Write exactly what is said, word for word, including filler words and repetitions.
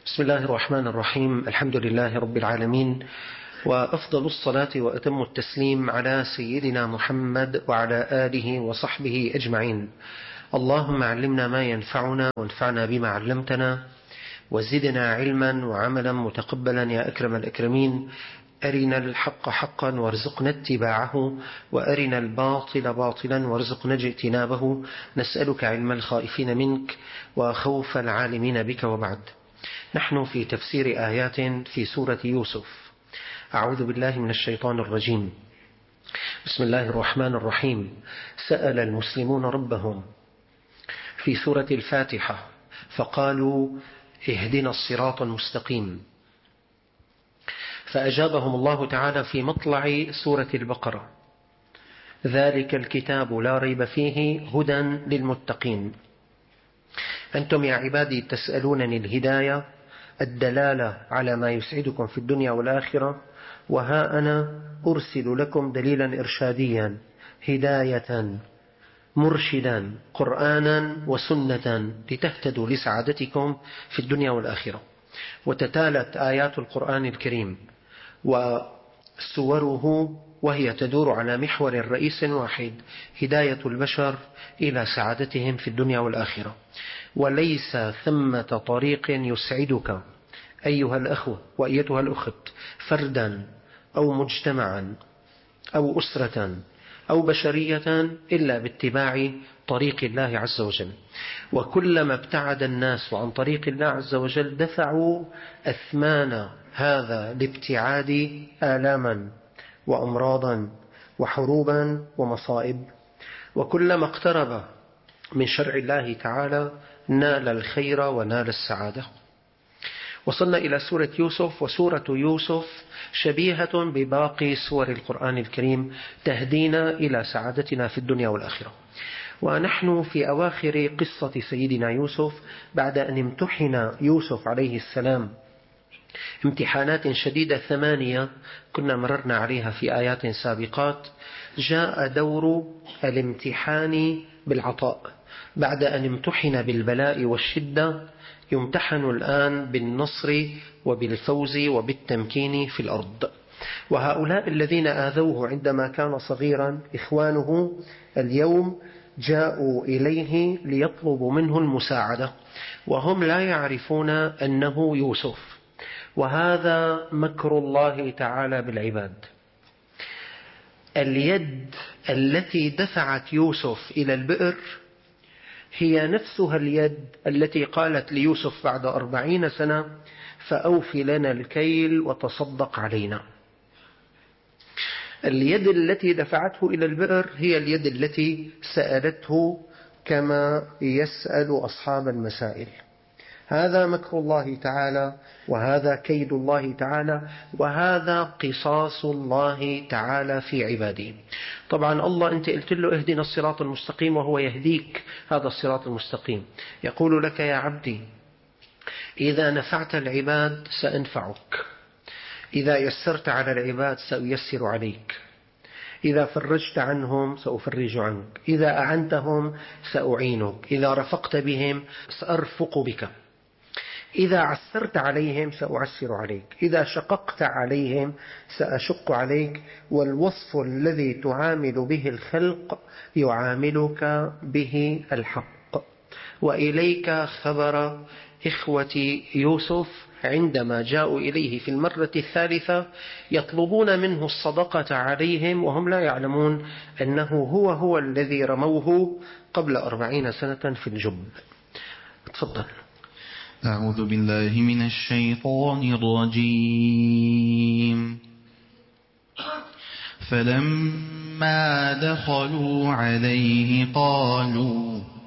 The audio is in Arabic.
بسم الله الرحمن الرحيم. الحمد لله رب العالمين، وأفضل الصلاة وأتم التسليم على سيدنا محمد وعلى آله وصحبه أجمعين. اللهم علمنا ما ينفعنا وانفعنا بما علمتنا، وزدنا علما وعملا متقبلا يا أكرم الأكرمين. أرنا الحق حقا وارزقنا اتباعه، وأرنا الباطل باطلا وارزقنا اجتنابه. نسألك علم الخائفين منك وخوف العالمين بك. وبعد، نحن في تفسير آيات في سورة يوسف. أعوذ بالله من الشيطان الرجيم. بسم الله الرحمن الرحيم. سأل المسلمون ربهم في سورة الفاتحة فقالوا اهدنا الصراط المستقيم، فأجابهم الله تعالى في مطلع سورة البقرة: ذلك الكتاب لا ريب فيه هدى للمتقين. أنتم يا عبادي تسألونني الهداية، الدلالة على ما يسعدكم في الدنيا والآخرة، وها أنا أرسل لكم دليلا إرشاديا، هداية مرشدا، قرآنا وسنة، لتهتدوا لسعادتكم في الدنيا والآخرة. وتتالت آيات القرآن الكريم وسوره وهي تدور على محور رئيس واحد: هداية البشر إلى سعادتهم في الدنيا والآخرة. وليس ثمة طريق يسعدك أيها الأخوة وأيتها الأخت، فردا أو مجتمعا أو أسرة أو بشرية، إلا باتباع طريق الله عز وجل. وكلما ابتعد الناس عن طريق الله عز وجل دفعوا أثمان هذا الابتعاد آلاما وأمراضا وحروبا ومصائب. وكلما اقترب من شرع الله تعالى نال الخير ونال السعادة. وصلنا إلى سورة يوسف، وسورة يوسف شبيهة بباقي سور القرآن الكريم، تهدينا إلى سعادتنا في الدنيا والآخرة. ونحن في أواخر قصة سيدنا يوسف بعد أن امتحن يوسف عليه السلام امتحانات شديدة ثمانية كنا مررنا عليها في آيات سابقات. جاء دور الامتحان بالعطاء. بعد أن امتحن بالبلاء والشدة يمتحن الآن بالنصر وبالفوز وبالتمكين في الأرض. وهؤلاء الذين آذوه عندما كان صغيرا إخوانه اليوم جاءوا إليه ليطلبوا منه المساعدة، وهم لا يعرفون أنه يوسف. وهذا مكر الله تعالى بالعباد. اليد التي دفعت يوسف إلى البئر هي نفسها اليد التي قالت ليوسف بعد أربعين سنة: فأوف لنا الكيل وتصدق علينا. اليد التي دفعته إلى البئر هي اليد التي سألته كما يسأل أصحاب المسائل. هذا مكر الله تعالى، وهذا كيد الله تعالى، وهذا قصاص الله تعالى في عباده. طبعا الله أنت قلت له اهدنا الصراط المستقيم، وهو يهديك هذا الصراط المستقيم. يقول لك: يا عبدي إذا نفعت العباد سأنفعك، إذا يسرت على العباد سأيسر عليك، إذا فرجت عنهم سأفرج عنك، إذا أعنتهم سأعينك، إذا رفقت بهم سأرفق بك، إذا عسرت عليهم سأعسر عليك، إذا شققت عليهم سأشق عليك. والوصف الذي تعامل به الخلق يعاملك به الحق. وإليك خبر إخوة يوسف عندما جاءوا إليه في المرة الثالثة يطلبون منه الصدقة عليهم، وهم لا يعلمون أنه هو هو الذي رموه قبل أربعين سنة في الجب. تفضل. أعوذ بالله من الشيطان الرجيم. فلما دخلوا عليه قالوا